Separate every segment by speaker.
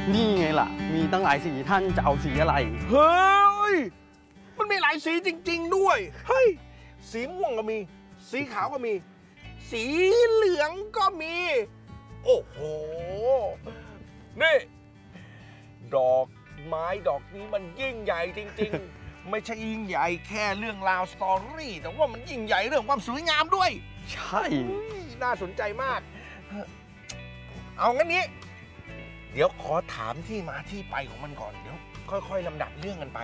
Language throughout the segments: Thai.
Speaker 1: นี่ไงล่ะมีตั้งหลายสีท่านจะเอาสีอะไร
Speaker 2: เฮ้ยมันมีหลายสีจริงๆด้วยเฮ้ยสีม่วงก็มีสีขาวก็มีสีเหลืองก็มีโอ้โหนี่ดอกไม้ดอกนี้มันยิ่งใหญ่จริงๆ ไม่ใช่ยิ่งใหญ่แค่เรื่องราวสตอรี่แต่ว่ามันยิ่งใหญ่เรื่องความสวยงามด้วย
Speaker 1: ใช่
Speaker 2: น่าสนใจมากเอางั้นนี้เดี๋ยวขอถามที่มาที่ไปของมันก่อนเดี๋ยวค่อยๆลำดับเรื่องกันไป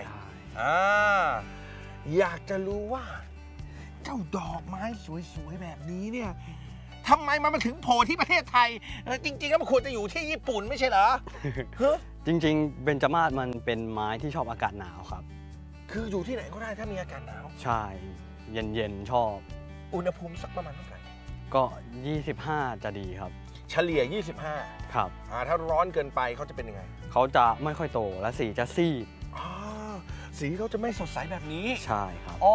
Speaker 2: อยากจะรู้ว่าเจ้าดอกไม้สวยๆแบบนี้เนี่ยทำไมมันมาถึงโผล่ที่ประเทศไทยจริงๆแล้วมันควรจะอยู่ที่ญี่ปุ่นไม่ใช่เหรอ
Speaker 1: จริงๆเบญจมาศมันเป็นไม้ที่ชอบอากาศหนาวครับ
Speaker 2: คืออยู่ที่ไหนก็ได้ถ้ามีอากาศหนาว
Speaker 1: ใช่เย็นๆชอบ
Speaker 2: อุณหภูมิสักประมาณเท่าไหร่
Speaker 1: ก็25จะดีครับ
Speaker 2: เฉลี่ย25
Speaker 1: ครับ
Speaker 2: ถ้าร้อนเกินไปเขาจะเป็นยังไง
Speaker 1: เขาจะไม่ค่อยโตและสีจะซีด
Speaker 2: สีเขาจะไม่สดใสแบบนี้
Speaker 1: ใช่ครับ
Speaker 2: อ๋อ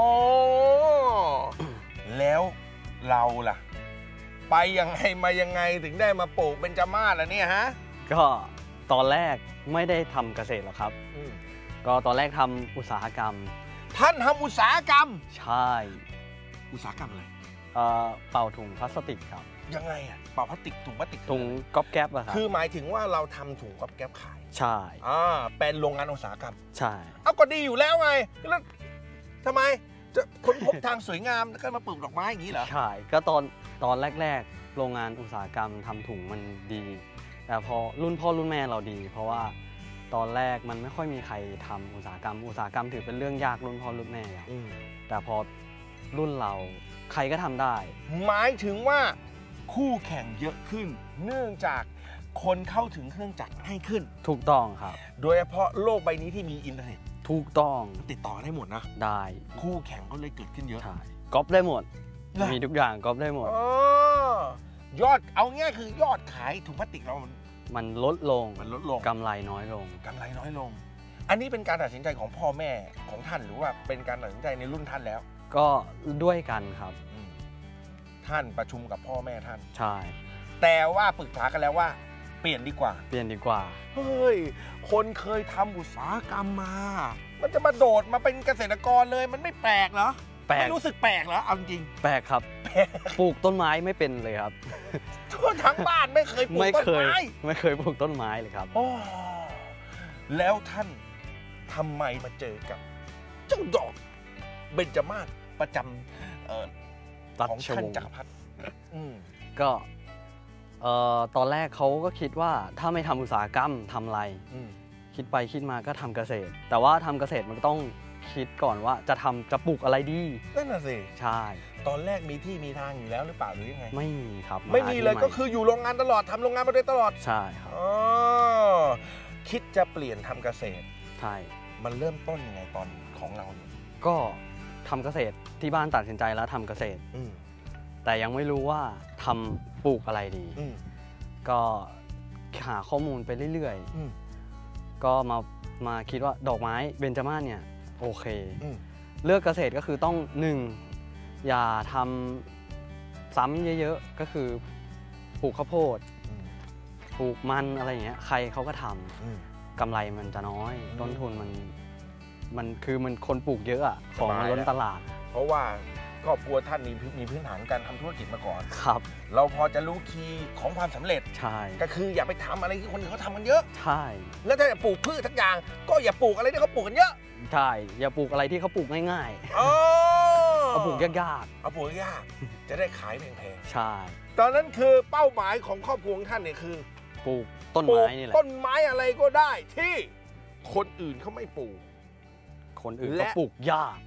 Speaker 2: แล้วเราล่ะไปยังไงมายังไงถึงได้มาปลูกเบญจมาศล่ะเนี่ยฮะ
Speaker 1: ก็ตอนแรกไม่ได้ทำเกษตรหรอกครับก็ตอนแรกทำอุตสาหกรรม
Speaker 2: ท่านทำอุตสาหกรรม
Speaker 1: ใช่
Speaker 2: อุตสาหกรรมอะไร
Speaker 1: เป่าถุงพลาสติกครับ
Speaker 2: ยังไงอ่ะเป่าพลาสติกถุงพลาสติก
Speaker 1: ถุงก๊อบแก๊บอะครับ
Speaker 2: คือหมายถึงว่าเราทำถุงก๊อบแก๊บขาย
Speaker 1: ใช่
Speaker 2: เป็นโรงงานอุตสาหกรรม
Speaker 1: ใช่
Speaker 2: เอาก็ดีอยู่แล้วไงแล้วทำไมจะค้นพบทางสวยงามแล้วก็มาปลูกดอกไม้อย่างนี้เหรอ
Speaker 1: ใช่ก็ตอนแรกๆโรงงานอุตสาหกรรมทำถุงมันดีแต่พอรุ่นพ่อรุ่นแม่เราดีเพราะว่าตอนแรกมันไม่ค่อยมีใครทำอุตสาหกรรมถือเป็นเรื่องยากรุ่นพ่อรุ่นแม่แล้วแต่พอรุ่นเราใครก็ทำได้
Speaker 2: หมายถึงว่าคู่แข่งเยอะขึ้นเนื่องจากคนเข้าถึงเครื่องจักรให้ขึ้น
Speaker 1: ถูกต้องครับ
Speaker 2: โดยเฉพาะโลกใบนี้ที่มีอินเทอร์เน็ต
Speaker 1: ถูกต้อง
Speaker 2: ติดต่อได้หมดนะ
Speaker 1: ได้
Speaker 2: คู่แข่งก็เลยเกิดขึ้นเยอะ
Speaker 1: ใช่ก๊อปได้หมดมีทุกอย่างก๊อปได้หมด
Speaker 2: ยอดเอาง่ายคือยอดขายถุงพลาสติกเรา
Speaker 1: มันลดลงกำไรน้อยลง
Speaker 2: อันนี้เป็นการตัดสินใจของพ่อแม่ของท่านหรือว่าเป็นการตัดสินใจในรุ่นท่านแล้ว
Speaker 1: ก็ด้วยกันครับ
Speaker 2: ท่านประชุมกับพ่อแม่ท่าน
Speaker 1: ใช่
Speaker 2: แต่ว่าปรึกษากันแล้วว่าเปลี่ยนดีกว่าเฮ้ยคนเคยทำอุตสาหกรรมมามันจะมาโดดมาเป็นเกษตรกรเลยมันไม่แปลกเหรอไม่รู้สึกแปลกเหรอเอาจริง
Speaker 1: แปลกครับปลูกต้นไม้ไม่เป็นเลยครับ
Speaker 2: ทั่วทั้งบ้านไม่เคยปลูกต้นไม้
Speaker 1: ไม่เคยปลูกต้นไม้เลยครับ
Speaker 2: แล้วท่านทำไมมาเจอกับเจ้าดอกเบญจมาศประจำของท่านจักรพรรดิ
Speaker 1: ก็ตอนแรกเขาก็คิดว่าถ้าไม่ทำอุตสาหกรรมทำอะไรคิดไปคิดมาก็ทำเกษตรแต่ว่าทำเกษตรมันต้องคิดก่อนว่าจะปลูกอะไรดี
Speaker 2: นั่นน่ะสิ
Speaker 1: ใช่
Speaker 2: ตอนแรกมีที่มีทางอยู่แล้วหรือเปล่าหรือยังไง
Speaker 1: ไม่มีครับ
Speaker 2: ไม่มีเลยก็คืออยู่โรงงานตลอดทำโรงงานมาโดยตลอด
Speaker 1: ใช่ครับ
Speaker 2: คิดจะเปลี่ยนทำเกษตร
Speaker 1: ใช่
Speaker 2: มันเริ่มต้นยังไงตอนของเรา
Speaker 1: ก็ทำเกษตรที่บ้านตัดสินใจแล้วทำเกษตรแต่ยังไม่รู้ว่าทำปลูกอะไรดีก็หาข้อมูลไปเรื่อยๆก็มาคิดว่าดอกไม้เบญจมาศเนี่ยโอเคเลือกเกษตรก็คือต้อง1อย่าทำซ้ำเยอะๆก็คือปลูกข้าวโพดปลูกมันอะไรอย่างเงี้ยใครเขาก็ทำกำไรมันจะน้อยต้นทุนมันคือมันคนปลูกเยอะอะของมันล้นตลาด
Speaker 2: เพราะว่าครอบครัวท่านมีพื้นฐานการทำธุรกิจมาก่อน
Speaker 1: ครับ
Speaker 2: เราพอจะรู้คีย์ของความสำเร็จ
Speaker 1: ใช่
Speaker 2: ก็คืออย่าไปทำอะไรที่คนอื่นเขาทำกันเยอะ
Speaker 1: ใช่
Speaker 2: แล้วถ้าจะปลูกพืชทั้งอย่างก็อย่าปลูกอะไรที่เขาปลูกกันเยอะ
Speaker 1: ใช่อย่าปลูกอะไรที่เขาปลูกง่ายๆเอาปลูกยาก
Speaker 2: จะได้ขายแพง
Speaker 1: ๆใช่
Speaker 2: ตอนนั้นคือเป้าหมายของครอบครัวท่านเนี่ยคือ
Speaker 1: ปลูกต้นไม้นี่แหละ
Speaker 2: ต้นไม้อะไรก็ได้ที่คนอื่นเขาไม่ปลูก
Speaker 1: คนอื่นก็ปลูกยาก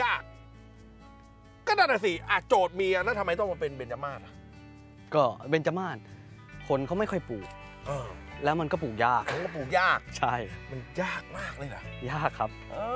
Speaker 2: ก็นั่นน่ะสิโจทย์มีแล้วทำไมต้องมาเป็นเบญจมาศ
Speaker 1: ก็เบญจมาศคนเขาไม่ค่อยปลูกแล้วมันก็ปลูกยากใช่
Speaker 2: มันยากมากเลยเหร
Speaker 1: อยากครับ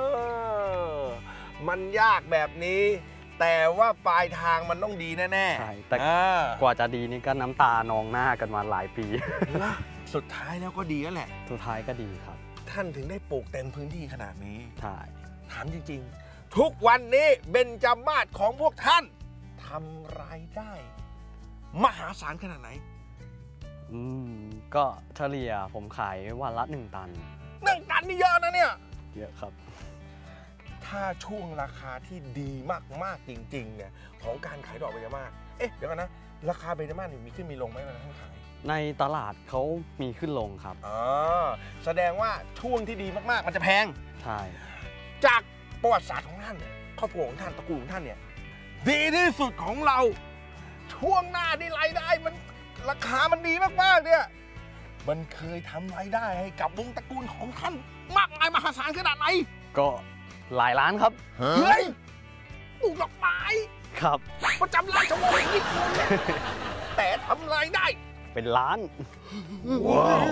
Speaker 2: มันยากแบบนี้แต่ว่าปลายทางมันต้องดีแน่ๆ
Speaker 1: ใช่แต่กว่าจะดีนี่ก็น้ำตานองหน้ากันมาหลายปี
Speaker 2: สุดท้ายแล้วก็ดีแล้วแหละ
Speaker 1: สุดท้ายก็ดีครับ
Speaker 2: ท่านถึงได้ปลูกเต็มพื้นที่ขนาดนี้
Speaker 1: ใช่
Speaker 2: ถามจริงๆทุกวันนี้เบญจมาศของพวกท่านทำรายได้มหาศาลขนาดไหน
Speaker 1: ก็เฉลี่ยผมขายวันละ1 ตัน
Speaker 2: 1 ตันนี่เยอะนะเนี่ย
Speaker 1: เยอะครับ
Speaker 2: ถ้าช่วงราคาที่ดีมากๆจริงๆเนี่ยของการขายดอกเบญจมาศเดี๋ยวกันนะราคาเบญจมาศมีขึ้นมีลงไหมเวลาท่านขาย
Speaker 1: ในตลาดเขามีขึ้นลงครับ
Speaker 2: แสดงว่าช่วงที่ดีมากๆมันจะแพง
Speaker 1: ใช่
Speaker 2: จากประวัติศาสตร์ของท่านครอบครัวของท่านตระกูลของท่านเนี่ยดีที่สุดของเราช่วงหน้าที่รายได้มันราคามันดีมากๆเนี่ยมันเคยทำรายได้ให้กับวงตระกูลของท่านมากมายมหาศาลขนาดไหน
Speaker 1: ก็หลายล้านครับ
Speaker 2: เฮ้ยปลูกดอกไม้
Speaker 1: ครับ
Speaker 2: ประจำราชวงศ์ญี่ปุ่นแต่ทำรายได้
Speaker 1: เป็นล้าน
Speaker 2: ว้าว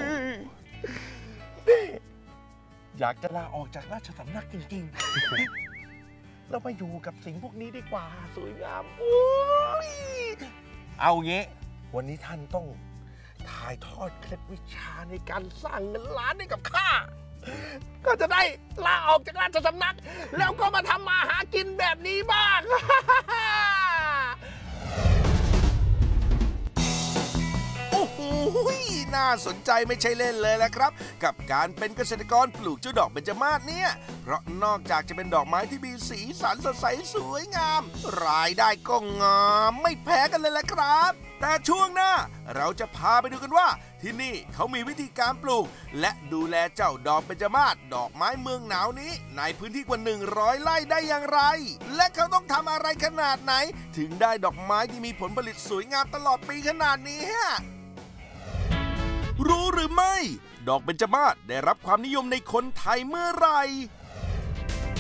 Speaker 2: อยากจะลาออกจากราชสำนักจริงๆเรามาอยู่กับสิ่งพวกนี้ดีกว่าสวยงามเอางี้วันนี้ท่านต้องถ่ายทอดเคล็ดวิชาในการสร้างเงินล้านให้กับข้าก็จะได้ลาออกจากราชสำนักแล้วก็มาทำมาหากินแบบนี้บ้างโอ้โหน่าสนใจไม่ใช่เล่นเลยแหละครับกับการเป็นเกษตรกรปลูกเจ้าดอกเบญจมาศเนี่ยเพราะนอกจากจะเป็นดอกไม้ที่มีสีสันสดใสสวยงามรายได้ก็งามไม่แพ้กันเลยแหละครับแต่ช่วงหน้าเราจะพาไปดูกันว่าที่นี่เขามีวิธีการปลูกและดูแลเจ้าดอกเบญจมาศดอกไม้เมืองหนาวนี้ในพื้นที่กว่า100 ไร่ได้อย่างไรและเขาต้องทำอะไรขนาดไหนถึงได้ดอกไม้ที่มีผลผลิตสวยงามตลอดปีขนาดนี้รู้หรือไม่ดอกเบญจมาศได้รับความนิยมในคนไทยเมื่อไหร่